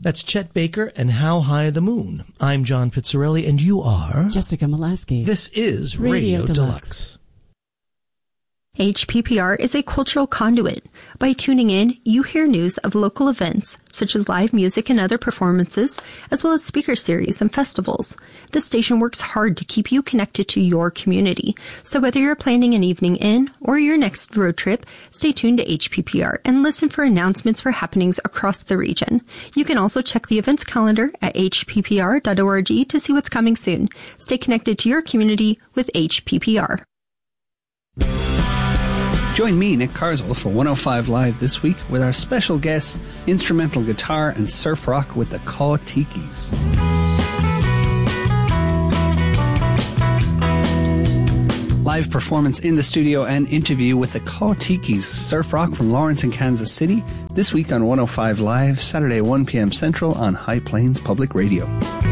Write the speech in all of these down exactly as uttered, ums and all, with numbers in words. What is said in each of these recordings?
That's Chet Baker and How High the Moon. I'm John Pizzarelli, and you are... Jessica Molaski. This is Radio, Radio Deluxe. Deluxe. H P P R is a cultural conduit. By tuning in, you hear news of local events, such as live music and other performances, as well as speaker series and festivals. The station works hard to keep you connected to your community. So whether you're planning an evening in or your next road trip, stay tuned to H P P R and listen for announcements for happenings across the region. You can also check the events calendar at h p p r dot org to see what's coming soon. Stay connected to your community with H P P R. Join me, Nick Carswell, for one oh five Live this week with our special guests, instrumental guitar and surf rock with the Caw Tikis. Live performance in the studio and interview with the Caw Tikis, surf rock from Lawrence and Kansas City, this week on one oh five Live, Saturday one p.m. Central on High Plains Public Radio.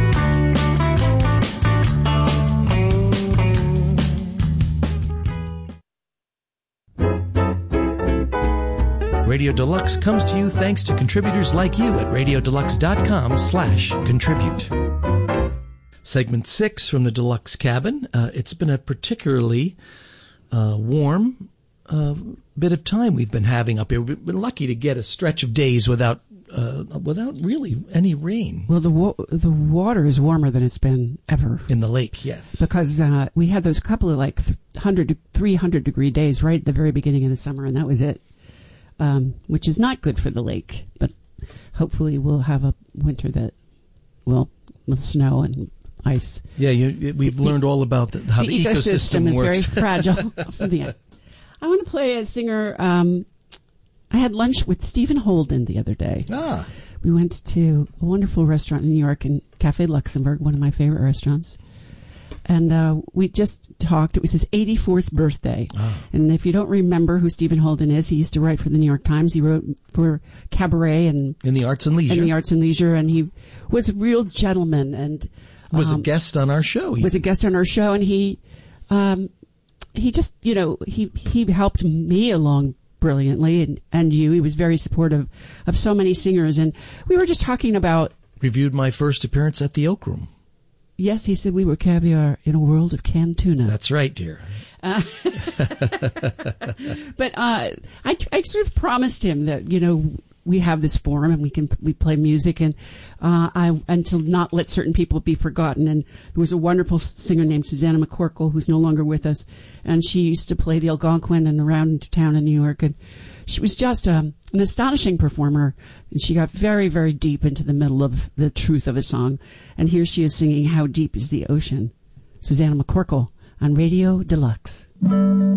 Radio Deluxe comes to you thanks to contributors like you at radiodeluxe.com slash contribute. Segment six from the Deluxe Cabin. Uh, it's been a particularly uh, warm uh, bit of time we've been having up here. We've been lucky to get a stretch of days without uh, without really any rain. Well, the wa- the water is warmer than it's been ever. In the lake, yes. Because uh, we had those couple of like one hundred, three hundred degree days right at the very beginning of the summer, and that was it. Um, which is not good for the lake, but hopefully we'll have a winter that will with snow and ice. Yeah, you, we've the, learned all about the, how the, the ecosystem, ecosystem is works. very fragile. Yeah. I want to play a singer. Um, I had lunch with Stephen Holden the other day. Ah. We went to a wonderful restaurant in New York, in Cafe Luxembourg, one of my favorite restaurants. And uh, we just talked. It was his eighty-fourth birthday. Oh. And if you don't remember who Stephen Holden is, he used to write for the New York Times. He wrote for Cabaret and in the Arts and Leisure. In the Arts and Leisure, and he was a real gentleman and um, was a guest on our show. He was a guest on our show, and he um, he just you know he he helped me along brilliantly, and and you. He was very supportive of so many singers, and we were just talking about reviewed my first appearance at the Oak Room. Yes, he said we were caviar in a world of canned tuna. That's right, dear. Uh, but uh, I, I sort of promised him that, you know, we have this forum and we can we play music and uh, I and to not let certain people be forgotten. And there was a wonderful singer named Susanna McCorkle who's no longer with us, and she used to play the Algonquin and around town in New York, and she was just um, an astonishing performer, and she got very, very deep into the middle of the truth of a song. And here she is singing "How Deep Is the Ocean," Susanna McCorkle on Radio Deluxe.